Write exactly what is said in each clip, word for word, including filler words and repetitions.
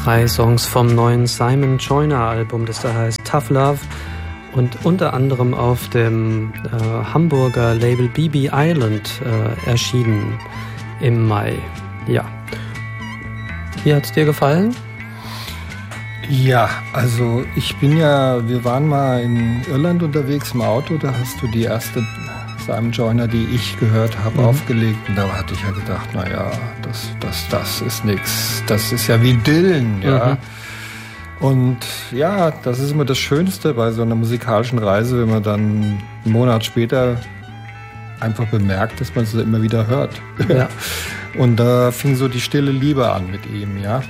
drei Songs vom neuen Simon Joyner Album, das da heißt Tough Love und unter anderem auf dem äh, Hamburger Label B B Island äh, erschienen im Mai. Ja. Wie hat's dir gefallen? Ja, also ich bin ja, wir waren mal in Irland unterwegs im Auto, da hast du die erste Simon Joyner, die ich gehört habe, mhm. aufgelegt und da hatte ich ja gedacht, naja, das, das, das ist nix, das ist ja wie Dylan, ja. Mhm. Und ja, das ist immer das Schönste bei so einer musikalischen Reise, wenn man dann einen Monat später einfach bemerkt, dass man es immer wieder hört. Ja. Und da fing so die stille Liebe an mit ihm, ja.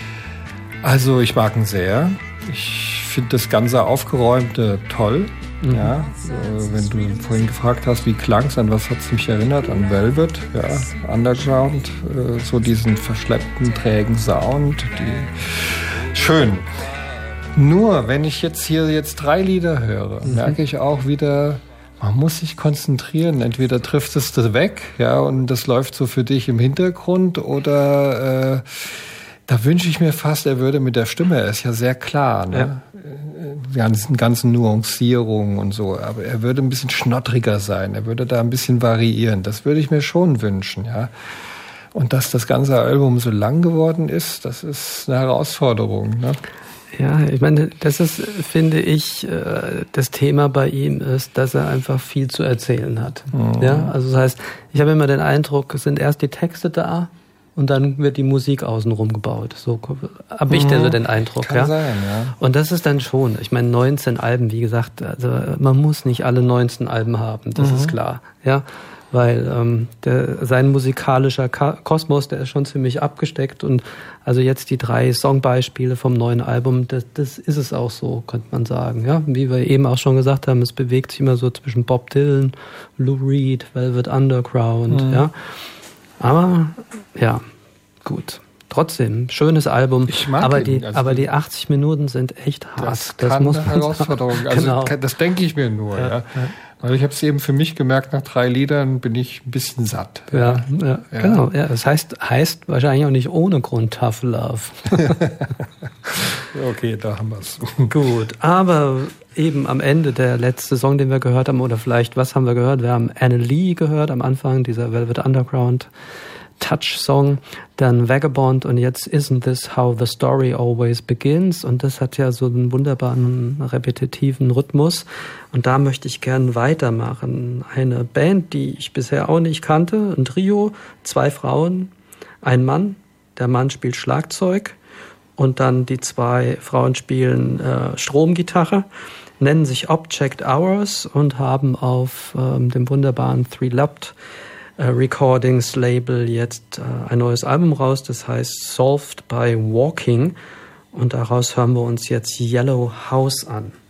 Also ich mag ihn sehr. Ich finde das ganze Aufgeräumte toll. Mhm. Ja, äh, wenn du vorhin gefragt hast, wie klang es, an was hat es mich erinnert? An Velvet, ja, Underground, äh, so diesen verschleppten, trägen Sound. Die schön. Nur, wenn ich jetzt hier jetzt drei Lieder höre, mhm. merke ich auch wieder, man muss sich konzentrieren. Entweder trifft es das weg, ja, und das läuft so für dich im Hintergrund, oder äh, da wünsche ich mir fast, er würde mit der Stimme, er ist ja sehr klar, ne? Ja. Die ganzen, ganzen Nuancierungen und so, aber er würde ein bisschen schnottriger sein, er würde da ein bisschen variieren, das würde ich mir schon wünschen, ja. Und dass das ganze Album so lang geworden ist, das ist eine Herausforderung, ne? Ja, ich meine, das ist, finde ich, das Thema bei ihm ist, dass er einfach viel zu erzählen hat. Mhm. Ja, also das heißt, ich habe immer den Eindruck, es sind erst die Texte da und dann wird die Musik außenrum gebaut. So habe ich mhm. da so den Eindruck. Kann ja? sein, ja. Und das ist dann schon, ich meine, neunzehn Alben, wie gesagt, also man muss nicht alle neunzehn Alben haben, das mhm. ist klar. Ja. Weil ähm, der, sein musikalischer Ka- Kosmos, der ist schon ziemlich abgesteckt und also jetzt die drei Songbeispiele vom neuen Album, das, das ist es auch so, könnte man sagen. Ja, wie wir eben auch schon gesagt haben, es bewegt sich immer so zwischen Bob Dylan, Lou Reed, Velvet Underground, mhm. ja. Aber ja, gut. Trotzdem, schönes Album. Ich mag aber ihn. die, also aber die achtzig Minuten sind echt hart. Das, das kann muss eine man Herausforderung. sagen. Also genau. das denke ich mir nur. Ja, ja. Ja. Also ich habe es eben für mich gemerkt, nach drei Liedern bin ich ein bisschen satt. Ja, ja, ja. Genau. Ja, das heißt, heißt wahrscheinlich auch nicht ohne Grund Tough Love. Okay, da haben wir es. Gut, aber eben am Ende der letzte Song, den wir gehört haben, oder vielleicht, was haben wir gehört? Wir haben Anna Lee gehört am Anfang, dieser Velvet Underground Touch-Song, dann Vagabond und jetzt Isn't This How the Story Always Begins, und das hat ja so einen wunderbaren repetitiven Rhythmus und da möchte ich gern weitermachen. Eine Band, die ich bisher auch nicht kannte, ein Trio, zwei Frauen, ein Mann, der Mann spielt Schlagzeug und dann die zwei Frauen spielen äh, Stromgitarre, nennen sich Object Hours und haben auf ähm, dem wunderbaren Three Lapped Recordings Label jetzt äh, ein neues Album raus, das heißt Solved by Walking, und daraus hören wir uns jetzt Yellow House an.